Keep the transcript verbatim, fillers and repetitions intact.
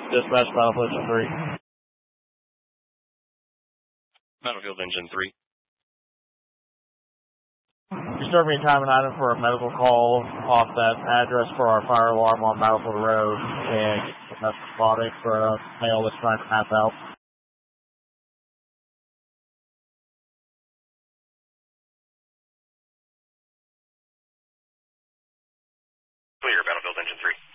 Dispatch Battlefield Engine three. Battlefield Engine three. You served me a time and item for a medical call off that address for our fire alarm on Battlefield Road, and that's body for a male that's trying to pass out. Clear, Battlefield Engine three.